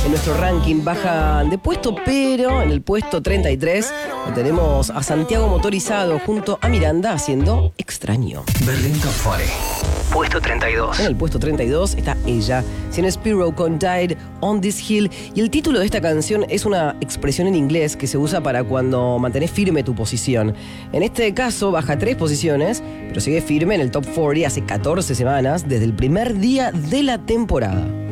En nuestro ranking baja de puesto, pero en el puesto 33 tenemos a Santiago Motorizado junto a Miranda haciendo Extraño. Berlín Top 40. Puesto 32. En el puesto 32 está ella, Sian Spiro con Died on This Hill. Y el título de esta canción es una expresión en inglés que se usa para cuando mantenés firme tu posición. En este caso baja 3 posiciones, pero sigue firme en el Top 40 hace 14 semanas, desde el primer día de la temporada.